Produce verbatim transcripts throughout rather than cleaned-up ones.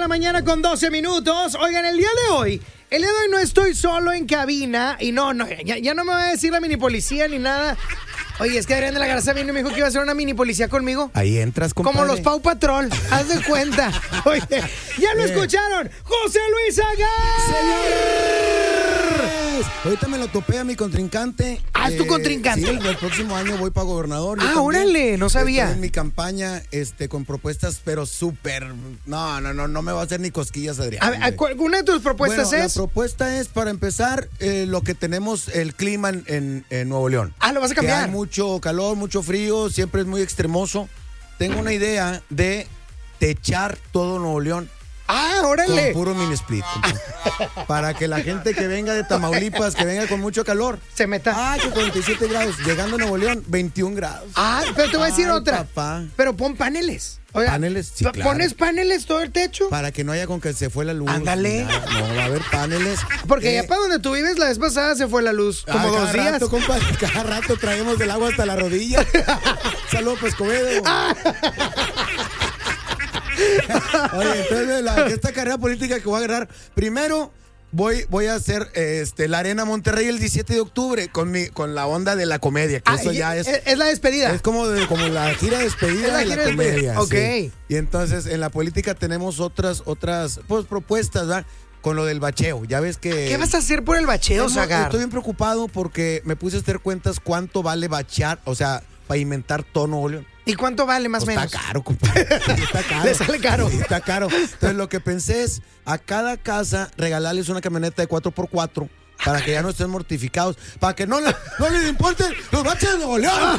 la mañana con doce minutos. Oigan, el día de hoy, el día de hoy no estoy solo en cabina. Y no, no, ya, ya no me va a decir la mini policía ni nada. Oye, es que Adrián de la Garza vino y me dijo que iba a hacer una mini policía conmigo. Ahí entras, compadre. Como los Pau Patrol, haz de cuenta. Oye, ya lo escucharon. ¡José Luis Agar! ¡Señores! Ahorita me lo topé a mi contrincante. ¿Ah, es tu Eh, contrincante? Sí, el próximo año voy para gobernador. Yo Ah, también. órale, no sabía. Estoy en mi campaña este, con propuestas, pero súper... No, no, no, no me va a hacer ni cosquillas, Adrián. A ver, ¿alguna de tus propuestas Bueno, es? La propuesta es, para empezar, eh, lo que tenemos, el clima en, en, en Nuevo León. Ah, ¿lo vas a cambiar? Que hay mucho calor, mucho frío, siempre es muy extremoso. Tengo una idea de techar todo Nuevo León. Ah, órale. Con puro mini split. Para que la gente que venga de Tamaulipas, que venga con mucho calor, se meta. Ah, que cuarenta y siete grados. Llegando a Nuevo León, veintiún grados. Ah, pero te voy a decir Ay, otra. Papá. Pero pon paneles. Oiga, Paneles, sí, claro. ¿Pones paneles todo el techo? Para que no haya con que se fue la luz. Ándale. Nada, no, va a haber paneles. Porque eh, allá para donde tú vives la vez pasada se fue la luz. Como ah, dos cada días. Rato, compa, cada rato traemos del agua hasta la rodilla. Saludos, pues, Escobedo. Oye, entonces la, esta carrera política que voy a agarrar, primero voy, voy a hacer este, la Arena Monterrey el diecisiete de octubre con mi, con la onda de la comedia, que Ah, eso ya es. Es la despedida. Es como, de, como la gira de despedida Es la de gira la de comedia. despedida. Sí. Ok. Y entonces en la política tenemos otras, otras pues, propuestas, ¿verdad? Con lo del bacheo. Ya ves que. ¿Qué vas a hacer por el bacheo, Hemos- Zagar? Estoy bien preocupado porque me puse a hacer cuentas cuánto vale bachear, o sea, pavimentar todo Nuevo León. ¿Y cuánto vale más o Pues menos? está caro, compadre. Sí, está caro. Le sale caro. Sí, está caro. Entonces lo que pensé es a cada casa regalarles una camioneta de cuatro por cuatro para que ya no estén mortificados, para que no, le- no les importen los baches de Nuevo León.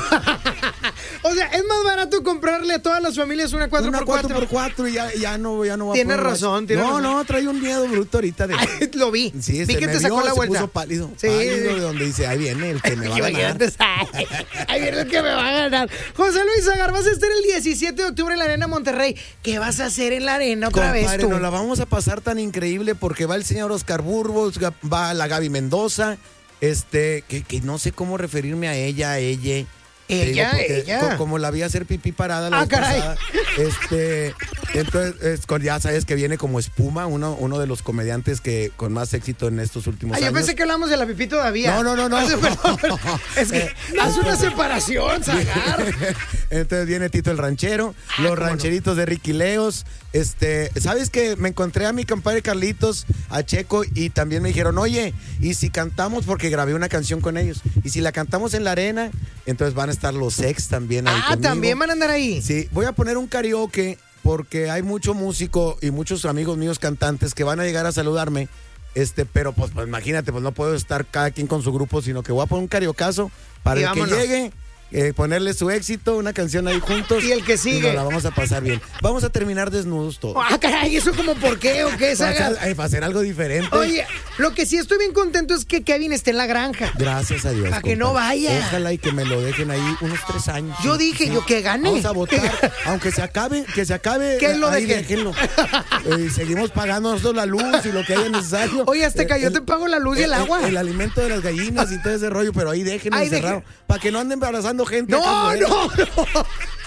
O sea, es más barato comprarle a todas las familias una cuatro por cuatro. Una cuatro por cuatro y ya, ya no, ya no va a Tienes poder razón, bache. tienes No, razón. no, trae un miedo bruto ahorita. De... Ay, lo vi. Sí, vi se que me te sacó vio, la se vuelta. puso pálido. Sí. Pálido, de donde dice, ahí viene el que me va a ganar. Imagínate, ay, ahí viene el que me va a ganar. José Luis Agar, vas a estar el diecisiete de octubre en la Arena Monterrey. ¿Qué vas a hacer en la arena otra Compadre, vez tú? nos la vamos a pasar tan increíble porque va el señor Oscar Burgos, va la Gaby Mendoza, este, que, que no sé cómo referirme a ella, a ella. Te Ella, digo, porque ella. co- Como la vi hacer pipí parada la Ah, vez caray. pasada, este, entonces, es con- ya sabes que viene como espuma, uno, uno de los comediantes que con más éxito en estos últimos Ay, yo años. pensé que hablamos de la pipí todavía. No, no, no, no. Ay, perdón, perdón. Es que Eh, haz una separación, Zagar. Entonces viene Tito el Ranchero, los cómo no. rancheritos de Ricky Leos. Este, ¿sabes que me encontré a mi compadre Carlitos, a Checo, y también me dijeron, oye, ¿y si cantamos? Porque grabé una canción con ellos. Y si la cantamos en la arena, entonces van a estar los ex también ahí Ah, conmigo. también van a andar ahí. Sí, voy a poner un karaoke porque hay mucho músico y muchos amigos míos cantantes que van a llegar a saludarme. Este, pero pues, pues imagínate, pues no puedo estar cada quien con su grupo, sino que voy a poner un karaokazo para Y el vámonos. que llegue. Eh, ponerle su éxito, una canción ahí juntos. Y el que sigue. Y nos la vamos a pasar bien. Vamos a terminar desnudos todos. Ah, caray, ¿eso como por qué o qué, Para Zagar? hacer, eh, para hacer algo diferente. Oye, lo que sí estoy bien contento es que Kevin esté en la granja. Gracias a Dios. Para que no compadre. vaya. Ojalá y que me lo dejen ahí unos tres años. Yo Sí, dije, sí. yo que gane. Vamos a votar, aunque se acabe, que se acabe. Que lo ahí dejen. déjenlo. Eh, seguimos pagando nosotros la luz y lo que haya necesario. Oye, hasta que yo El- te pago la luz y el agua. El, alimento de las gallinas y todo ese rollo, pero ahí déjenlo Ahí encerrado. dejen- Para que no anden embarazando gente. acá No, afuera. no, no.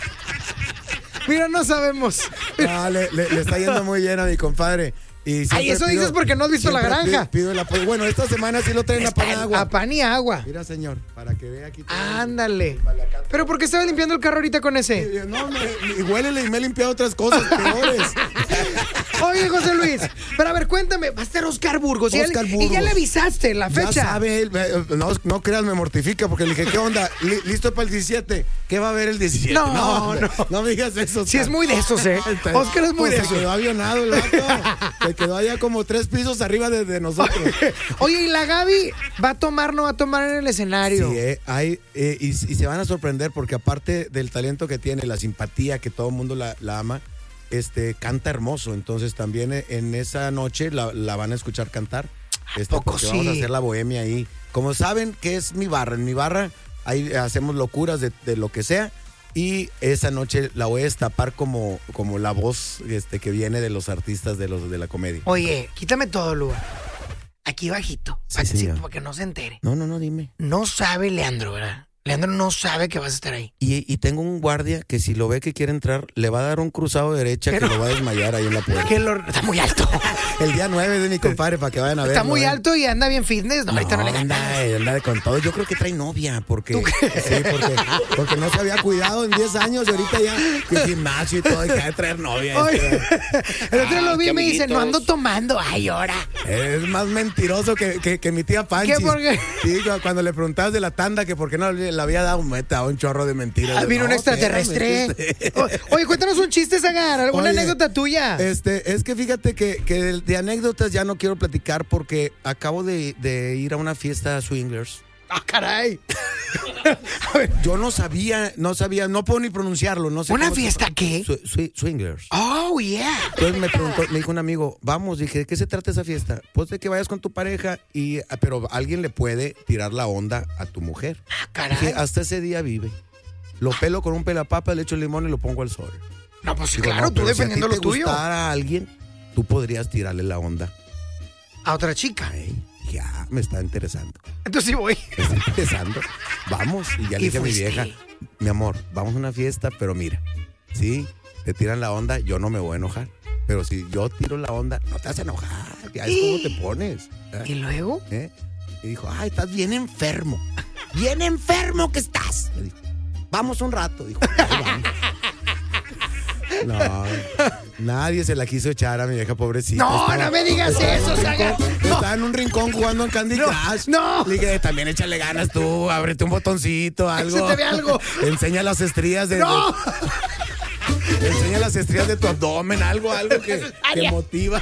Mira, no sabemos. Ah, le, le- le está yendo muy bien a mi compadre. Y siempre Ay, eso dices porque no has visto la siempre granja. Pido, pido el apoyo. Bueno, esta semana sí lo traen a pan y agua. A pan y agua. Mira, señor, para que vea aquí. todo. Ándale. ¿Pero por qué estaba limpiando el carro ahorita con ese? No, me, y huélele y me he limpiado otras cosas peores. Oye, José Luis, pero a ver, cuéntame, va a estar Oscar Burgos. Y ya Oscar le- Burgos. Y ya le avisaste la Ya fecha. sabe él, eh, no, no creas, me mortifica porque le dije, ¿qué onda? Li- ¿Listo para el diecisiete? ¿Qué va a haber el diecisiete? No, hombre, no. No me digas eso. Sí, Oscar. es muy de esos, ¿eh? Oscar es muy Pues de se esos. quedó avionado el vato. Se quedó allá como tres pisos arriba de, de nosotros. Oye, ¿y la Gaby va a tomar, no va a tomar en el escenario? Sí, eh, hay, eh, y, y se van a sorprender porque aparte del talento que tiene, la simpatía que todo el mundo la, la ama, este, canta hermoso. Entonces también eh, en esa noche la, la van a escuchar cantar. Este, poco porque sí? vamos a hacer la bohemia ahí. Como saben que es mi barra, en mi barra ahí hacemos locuras de, de lo que sea. Y esa noche la voy a destapar como, como la voz este, que viene de los artistas de los de la comedia. Oye, quítame todo, Lugar. Aquí bajito. Sí, para, que, señor. para que no se entere. No, no, no, dime. No sabe Leandro, ¿verdad? Leandro no sabe que vas a estar ahí. Y, y tengo un guardia que si lo ve que quiere entrar, le va a dar un cruzado de derecha Pero- que lo va a desmayar ahí en la puerta. Que lo- está muy alto. El día nueve de mi compadre, para que vayan a ver. Está muy alto y anda bien fitness. No, ahorita no le ganas. anda, anda con todo. Yo creo que trae novia, porque sí, porque, porque no se había cuidado en diez años y ahorita ya que gimnasio y todo, y que ha de traer novia. Oye, este. el otro lo Ah, vi y qué me dice, no ando amiguitos. tomando. Ay, ahora. Es más mentiroso que, que, que mi tía Panchis. ¿Qué, por qué? Sí, cu- cuando le preguntabas de la tanda que por qué no le le había dado un meta, un chorro de mentiras. Ah, vino un No, extraterrestre. espérame. O- Oye, cuéntanos un chiste, Zagar. ¿Alguna Oye, anécdota tuya? Este, es que fíjate que, que de, de anécdotas ya no quiero platicar porque acabo de, de ir a una fiesta swingers. Ah, caray. A ver, Yo no sabía, no sabía, no puedo ni pronunciarlo. No sé ¿una cómo se- fiesta qué? Swi- swi- swingers. Oh, yeah. Entonces me preguntó, me dijo un amigo, vamos, dije, ¿de qué se trata esa fiesta? Pues de que vayas con tu pareja, y, ah, pero alguien le puede tirar la onda a tu mujer. Ah, caray. Dije, hasta ese día vive. Lo pelo con un pelapapa, le echo limón y lo pongo al sol. No, pues sí, Digo, claro, no, tú pero defendiendo si a lo ti te tuyo. gustara a alguien, tú podrías tirarle la onda. A otra chica. Ay, dije, ah, me está interesando. Entonces sí voy. Me está interesando. Vamos. Y ya le ¿Y dije a mi fuiste? vieja, mi amor, vamos a una fiesta, pero mira, sí, te tiran la onda, yo no me voy a enojar. Pero si yo tiro la onda, no te vas a enojar. Ya es como te pones. ¿eh? ¿Y luego? ¿Eh? Y dijo, ay, estás bien enfermo. Bien enfermo que estás. Me dijo, vamos un rato. Dijo, "Ay, vamos". No, nadie se la quiso echar a mi vieja pobrecita. No, no me digas estaba en eso, un rincón- Zagar. No. Estaba en un rincón jugando en Candy No, Crush. no. Le dije, también échale ganas tú, ábrete un botoncito, algo. Se te ve algo. Enseña las estrías de... ¡No! de- enseña las estrías de tu abdomen, algo, algo que, que motiva.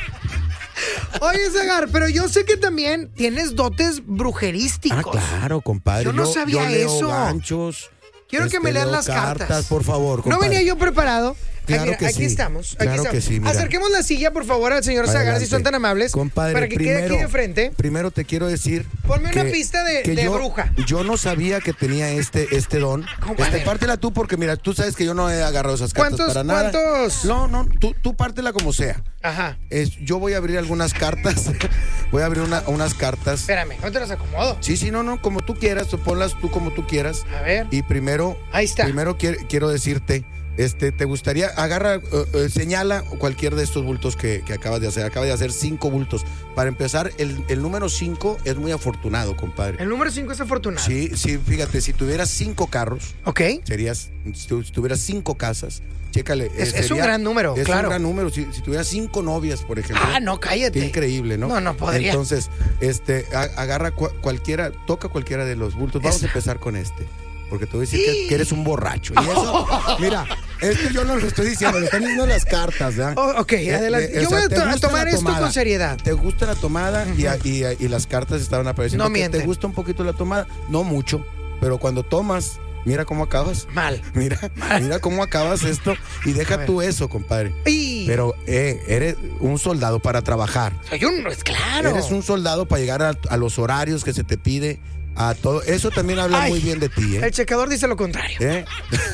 Oye, Zagar, pero yo sé que también tienes dotes brujerísticos. Ah, claro, compadre. Yo no sabía yo leo eso. ganchos. Quiero que este, me lean leo las cartas. por favor, No compadre. venía yo preparado. Ay, Claro mira, que aquí sí. estamos. Aquí Claro estamos. que sí, mira. Acerquemos la silla, por favor, al señor Zagar, si Adelante. son tan amables. Compadre, para que primero, quede aquí de frente. Primero te quiero decir. Ponme una que- pista de- que de yo, bruja. Yo no sabía que tenía este, este don. ¿Cómo? A Este, ver. pártela tú, porque mira, tú sabes que yo no he agarrado esas cartas ¿Cuántos- para nada. cuántos? No, no, tú, tú pártela como sea. Ajá. Es, yo voy a abrir algunas cartas. Voy a abrir una- unas cartas. Espérame, ¿no te las acomodo? Sí, sí, no, no, como tú quieras, tú ponlas tú como tú quieras. A ver. Y primero, Ahí está. primero quiero, quiero decirte, este, ¿te gustaría, agarra, eh, eh, señala cualquier de estos bultos que, que acabas de hacer? Acabas de hacer cinco bultos. Para empezar, el, el número cinco es muy afortunado, compadre. El número cinco es afortunado. Sí, sí, fíjate, si tuvieras cinco carros, Ok. serías, si tu- si tuvieras cinco casas, chécale. eh, Es- es un sería- gran número, Es claro. un gran número. Si, si tuvieras cinco novias, por ejemplo. Ah, no, cállate. Qué increíble, ¿no? No, no podría. Entonces, este, a- agarra cua- cualquiera, toca cualquiera de los bultos. Vamos Esa. a empezar con este. Porque te voy a decir que, que eres un borracho. Y eso, mira, esto yo no lo estoy diciendo, lo están diciendo las cartas, ¿verdad? Oh, ok, Eh, adelante. eh, Yo o sea, voy a ¿te to- a gusta tomar la esto tomada? con seriedad. ¿Te gusta la tomada? y, a- y, a- y las cartas estaban apareciendo. No que mienten. ¿Te gusta un poquito la tomada? No mucho, pero cuando tomas, mira cómo acabas. Mal. Mira, mira cómo acabas esto. Y A deja ver. tú eso, compadre. Y Pero eh, eres un soldado para trabajar. soy un, es claro. Eres un soldado para llegar a, a los horarios que se te pide, a todo. Eso también habla Ay, muy bien de ti, ¿eh? El checador dice lo contrario. ¿Eh?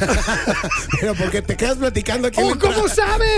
Pero porque te quedas platicando aquí. en Oh, la ¿cómo entrada. sabe?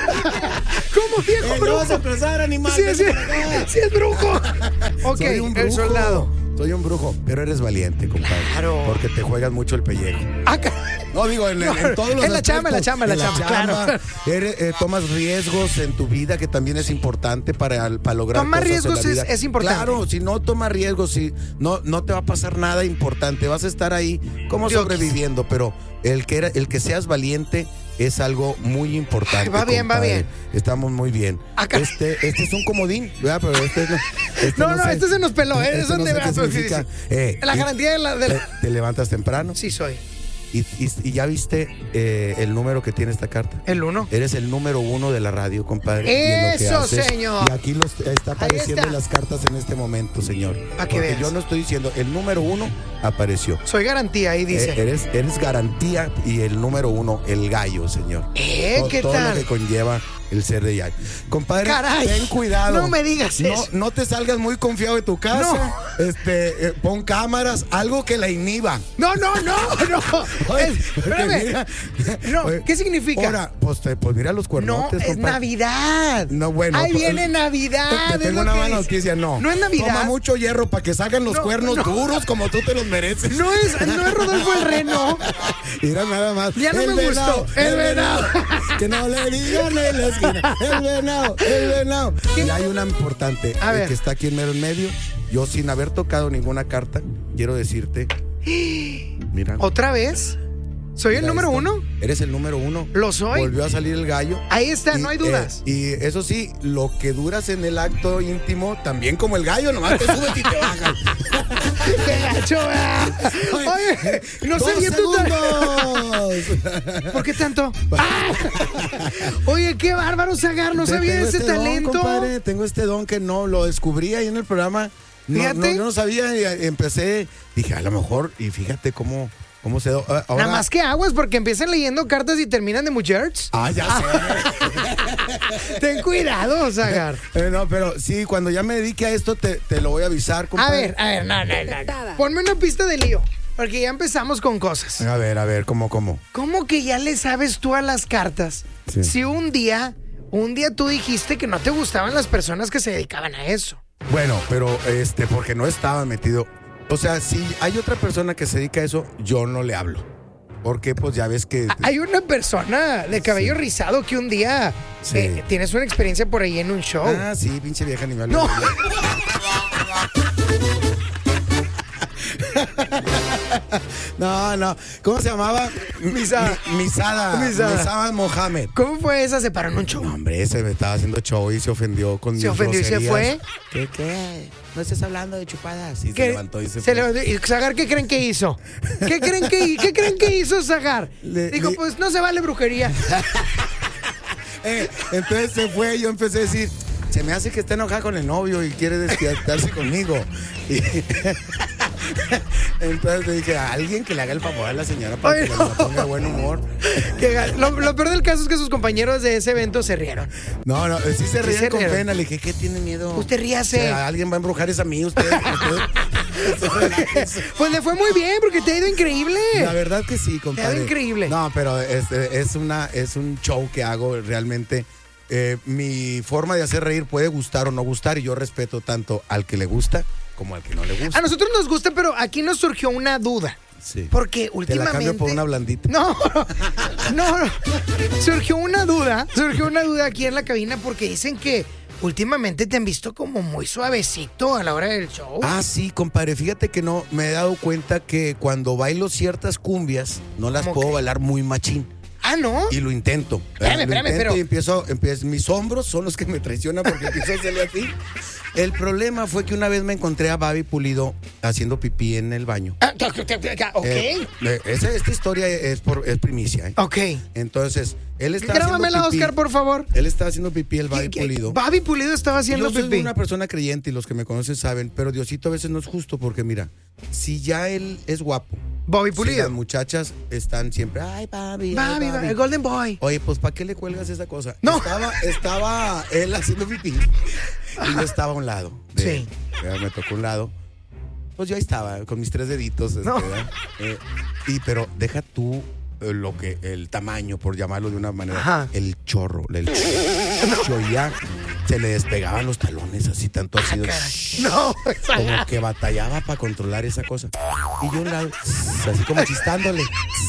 ¿Cómo viejo Eh, no brujo? vas a empezar, animal. Sí, ven sí, para acá. sí es brujo. Ok, Soy un el brujo. soldado. Soy un brujo, pero eres valiente, compadre. Claro. Porque te juegas mucho el pellejo. Ah, ca- No, digo, en, en- en todos los En la chamba, en la aspectos. chamba, en la chamba, claro. Eres, eh, tomas riesgos en tu vida, que también es importante para, para lograr Tomar cosas en riesgos la es- vida. es importante. Claro, si no tomas riesgos, si no, no te va a pasar nada importante. Vas a estar ahí como Dios. sobreviviendo, pero el que, era, el que seas valiente es algo muy importante. Ay, va bien, va compadre. bien. Estamos muy bien. Acá. Este, este es un comodín, ¿verdad? Pero este no. Este No, no, sé- este se nos peló, ¿eh? este Eso no de sé qué verdad, sí, sí, significa. sí. Eh, La y- garantía de la... de la- eh, ¿Te levantas temprano? Sí, soy. Y, y- y ya viste eh, el número que tiene esta carta. El uno. Eres el número uno de la radio, compadre. y en lo que ¡Eso, haces. señor! Y aquí los, está apareciendo está. las cartas en este momento, señor. Pa' que Porque veas. yo no estoy diciendo, el número uno apareció. Soy garantía, ahí dice. Eh, eres, eres garantía y el número uno, el gallo, señor. Eh, To- ¿qué todo tal? lo que conlleva el C R I A. Compadre, Caray, ten cuidado. no me digas no, eso. No te salgas muy confiado de tu casa. No. Este, eh, pon cámaras, algo que la inhiba. No, no, no, no. Oye, Es- espérame. mira, No, oye, ¿qué significa? Ahora, pues, te- pues mira los No, cuernotes, es compadre. Navidad. No, bueno. Ahí pues, viene Navidad. Te es tengo lo una que mala dice. noticia, no. No es Navidad. Toma mucho hierro para que salgan los No, cuernos no. duros como tú te los mereces. No es, no es Rodolfo el Reno. Mira nada más. Ya no El me venado, gustó. El venado. Que no le digan en la esquina. El venado, el venado. ¿Qué? Y hay una importante A eh, ver. que está aquí en mero en medio. Yo, sin haber tocado ninguna carta, quiero decirte. Mira. ¿Otra vez? ¿Soy el mira número esto. uno? Eres el número uno. Lo soy. Volvió a salir el gallo. Ahí está, Y, no hay dudas. eh, y eso sí, lo que duras en el acto íntimo, también como el gallo, nomás te subes y te bajas. ¡Qué gacho, ¿verdad? Oye, no ¡Dos sabía tú tan- segundos! ¿Por qué tanto? ¡Ah! Oye, qué bárbaro, Zagar, no Te- sabía tengo ese este don, talento. compadre, tengo este don que no lo descubrí ahí en el programa. No, Fíjate. no, yo no sabía y eh, empecé, dije, a lo mejor, y fíjate cómo, cómo se dio. Ah, ahora- Nada más que aguas porque empiezan leyendo cartas y terminan de muchachos. Ah, ya Ten cuidado, Zagar. sé. Eh, no, pero sí, cuando ya me dedique a esto, te, te lo voy a avisar, A compadre. ver, a ver, no, no, no, no. Ponme una pista de lío, porque ya empezamos con cosas. A ver, a ver, ¿cómo, cómo? ¿Cómo que ya le sabes tú a las cartas? Sí. Si un día, un día tú dijiste que no te gustaban las personas que se dedicaban a eso. Bueno, pero este, porque no estaba metido. O sea, si hay otra persona que se dedica a eso, yo no le hablo. Porque pues ya ves que... A- Hay una persona de cabello Sí. rizado que un día Sí. eh, tienes una experiencia por ahí en un show. Ah, sí, pinche vieja animal. No. No, no. ¿Cómo se llamaba? Misada. Mi- Misada. Misada. Misada Mohamed. ¿Cómo fue esa? Se paró en un show. No, hombre, ese me estaba haciendo show y se ofendió con mis ¿Se ofendió y se groserías. fue? ¿Qué, qué? No estés hablando de chupadas. Y se ¿Qué? levantó y se, Se fue. levantó. ¿Y Zagar qué creen que hizo? ¿Qué creen que, hi- ¿qué creen que hizo Zagar? Le- Dijo, le- pues no se vale brujería. Eh, entonces se fue y yo empecé a decir, se me hace que está enojada con el novio y quiere desquitarse conmigo. Y entonces le dije, a alguien que le haga el favor a la señora para Ay, que no. la ponga de buen humor. Que ga- lo, lo peor del caso es que sus compañeros de ese evento se rieron. No, no, sí se ríen se con rieron. pena. Le dije, ¿qué tiene miedo? Usted ríase. O sea, alguien va a embrujar es a mí, usted. usted- Pues le fue muy bien porque te ha ido increíble. La verdad que sí, compadre. Quedó increíble. No, pero es, es, una, es un show que hago realmente. Eh, mi forma de hacer reír puede gustar o no gustar y yo respeto tanto al que le gusta como al que no le gusta. A nosotros nos gusta, pero aquí nos surgió una duda. Sí. Porque Te la últimamente. cambio por una blandita. No, no, no. Surgió una duda. Surgió una duda aquí en la cabina porque dicen que últimamente te han visto como muy suavecito a la hora del show. Ah, sí, compadre. Fíjate que no me he dado cuenta que cuando bailo ciertas cumbias no las ¿Cómo puedo qué? bailar muy machín. Ah, ¿no? Y lo intento. Espérame, Lo espérame, intento pero- Y empiezo, empiezo, mis hombros son los que me traicionan porque empiezo a hacerle así. El problema fue que una vez me encontré a Babi Pulido haciendo pipí en el baño. Ah, ca- ca- ca- ca- ok. Eh, eh, esa- esta historia es, por, es primicia. ¿eh? ok. Entonces, él está Grábamela, haciendo pipí. Oscar, por favor. Él está haciendo pipí, el Babi ¿Qué- qué- Pulido. Babi Pulido estaba haciendo Yo soy pipí. una persona creyente y los que me conocen saben, pero Diosito a veces no es justo porque mira, si ya él es guapo, Babi si Pulido. las muchas están siempre, ay, Babi, ay, Babi, Babi". el Golden Boy. Oye, pues ¿para qué le cuelgas esa cosa? No. Estaba, estaba él haciendo pipí y yo estaba a un lado. de Sí. él. Ya me tocó un lado. Pues yo ahí estaba, con mis tres deditos. este, No. ¿verdad? Eh, y pero deja tú eh, lo que, el tamaño, por llamarlo de una manera, Ajá. el chorro, el chorro, ya se le despegaban los talones así, tanto así. No, Como que batallaba para controlar esa cosa. Y yo a un lado, así como chistándole.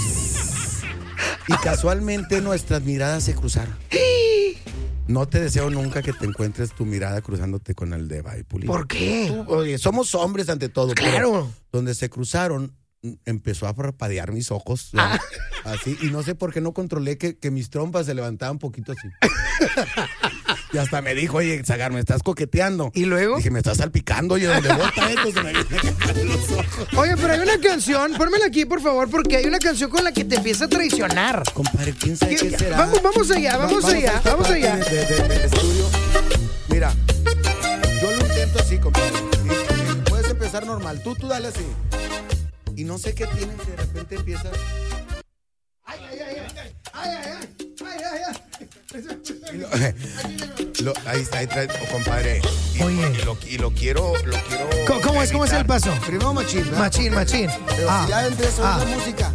Y casualmente nuestras miradas se cruzaron. No te deseo nunca que te encuentres tu mirada cruzándote con el de Babi Pulido. ¿Por qué? Tú, oye, somos hombres ante todo. pero Claro. donde se cruzaron, mm, empezó a parpadear mis ojos. Ah. Así. Y no sé por qué no controlé que, que mis trompas se levantaban un poquito así. Y hasta me dijo, oye, Zagar, me estás coqueteando. ¿Y luego? Dije, me estás salpicando. Oye, donde bota esto se me viene a caer los ojos. Oye, pero hay una canción, pónmela aquí, por favor, porque hay una canción con la que te empieza a traicionar. Compadre, ¿quién sabe ¿Qué- qué será? vamos- vamos allá, Va- vamos allá, a esta vamos parte allá. de- de- del estudio. Mira, yo lo intento así, compadre. Y- y puedes empezar normal. Tú, tú dale así. Y no sé qué tienes, de repente empiezas. Ay, ay, ay, ay, ay, ay, ay, ay, ay, ay. Lo, ahí está, ahí trae, oh, compadre. Y, Oye. Y lo, y lo quiero, lo quiero. ¿Cómo, cómo es, cómo es el paso? Primero machín, ¿verdad? Machín, machín. Pero Ah, si ya empezó ah. la música.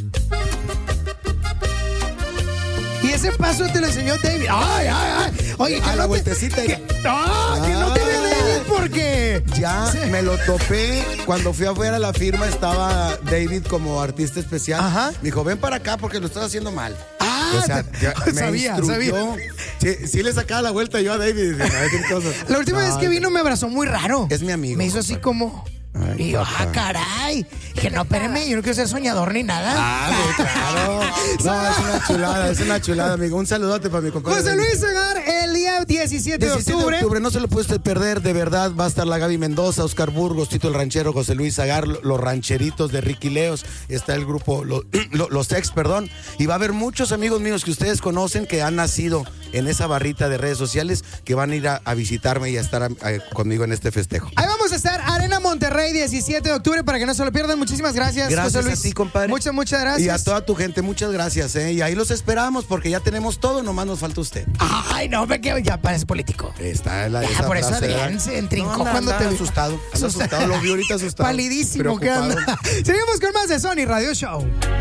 Y ese paso te lo enseñó David. Ay, ay, ay. Oye, que A no la te- vueltecita. que- Ah, que no te vea David porque. Ya Sí. me lo topé cuando fui afuera a la firma, estaba David como artista especial. Ajá. Me dijo, ven para acá porque lo estás haciendo mal. Ah, O sea, ya me sabía, instruyó. sabía. Sí, sí le sacaba la vuelta yo a David. y decía, a ver qué cosas. La última No, vez que vino me abrazó muy raro. Es mi amigo, Me hizo así compadre. como. Ay, y yo, papá. ah, caray. Dije, no, espérame, yo no quiero ser soñador ni nada. Ah, sí, claro. No, es una chulada, es una chulada, amigo. Un saludote para mi compadre. José David. Luis Segar, el día diecisiete de diecisiete octubre. de octubre, no se lo puede usted perder, de verdad. Va a estar la Gaby Mendoza, Oscar Burgos, Tito el Ranchero, José Luis Zagar, los rancheritos de Ricky Leos. Está el grupo, lo- lo- los ex, perdón. Y va a haber muchos amigos míos que ustedes conocen que han nacido en esa barrita de redes sociales que van a ir a, a visitarme y a estar a- a- conmigo en este festejo. Ahí vamos a estar, Arena Monterrey, diecisiete de octubre, para que no se lo pierdan. Muchísimas gracias, Gracias José Luis. a ti, compadre. Muchas, muchas gracias. Y a toda tu gente, muchas gracias. ¿eh? Y ahí los esperamos porque ya tenemos todo, nomás nos falta usted. Ay, no, me quedo, ya pareces político. Está la Ya, esa por eso frase, Adrián ¿verdad? se entrincó No, anda- cuando anda te vi. asustado. Anda asustado, lo vi ahorita asustado. Palidísimo que Preocupado. anda. Seguimos con más de Sony Radio Show.